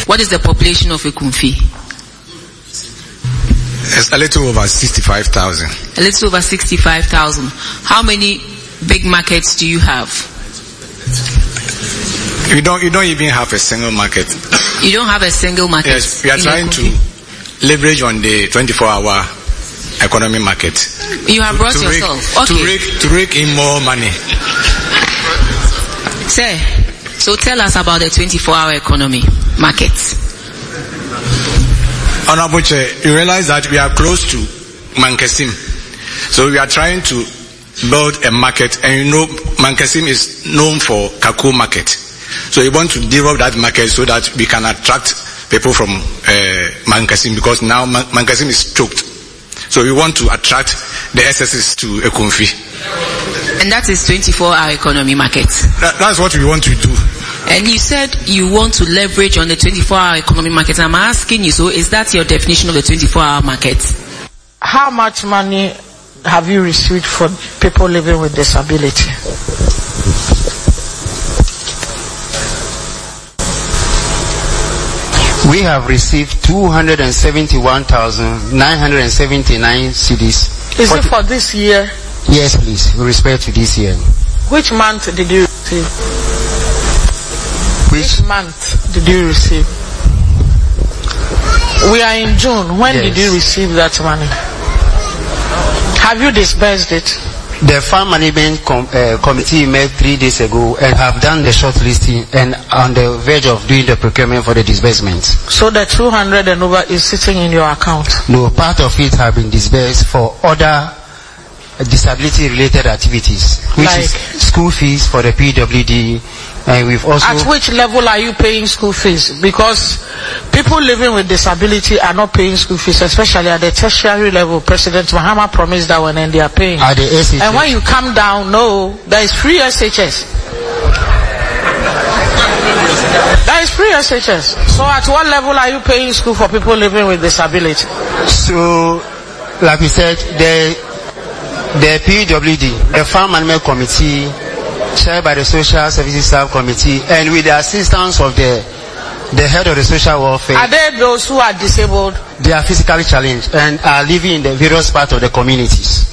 What is the population of Ekumfi? It's a little over 65,000. A little over 65,000. How many big markets do you have? You don't even have a single market. You don't have a single market? Yes, we are trying to leverage on the 24-hour economy market. You have brought yourself. Okay. To rake in more money. Sir, so tell us about the 24-hour economy market. Honorable Chair, you realize that we are close to Mankasim. So we are trying to build a market, and you know Mankasim is known for Kako market. So we want to develop that market so that we can attract people from Mankasim, because now Mankasim is choked. So we want to attract the SSs to Ekumfi. And that is 24-hour economy market. That's what we want to do. And you said you want to leverage on the 24-hour economy market. I'm asking you, so is that your definition of the 24-hour market? How much money have you received for people living with disability? We have received 271,979 cedis. Is it for this year? Yes, please, with respect to this year. Which month did you receive? Which month did you receive? We are in June. When did you receive that money? Have you disbursed it? The Farm Management Committee met 3 days ago and have done the shortlisting and on the verge of doing the procurement for the disbursement. So the 200 and over is sitting in your account? No, part of it have been disbursed for other disability-related activities, which is school fees for the PWD, and we've also... At which level are you paying school fees? Because people living with disability are not paying school fees, especially at the tertiary level. President Mahama promised that one, and they are paying. At the SHS. And when you come down, no, there is free SHS. There is free SHS. So at what level are you paying school for people living with disability? So, like we said, the PWD, the Farm Management Committee, chaired by the Social Services Subcommittee, and with the assistance of the head of the social welfare. Are they those who are disabled? They are physically challenged and are living in the various parts of the communities.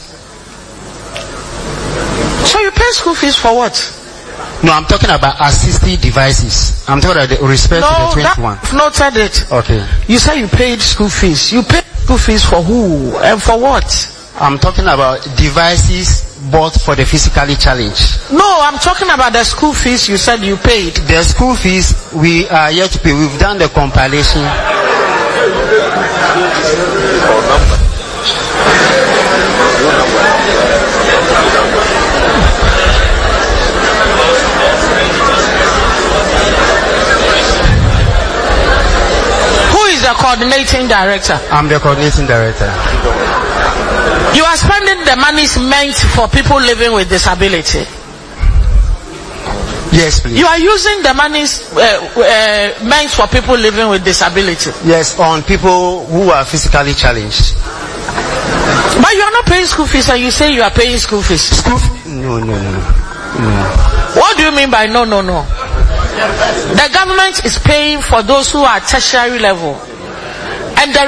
So you pay school fees for what? No, I'm talking about assistive devices. I'm talking about the respect to the 21. No, noted it. Okay. You say you paid school fees. You paid school fees for who and for what? I'm talking about devices bought for the physically challenged. No, I'm talking about the school fees you said you paid. The school fees we are yet to pay. We've done the compilation. Who is the coordinating director? I'm the coordinating director. You are spending the monies meant for people living with disability. Yes, please. You are using the monies meant for people living with disability. Yes, on people who are physically challenged. But you are not paying school fees, and you say you are paying school fees. No. What do you mean by no? The government is paying for those who are tertiary level, and the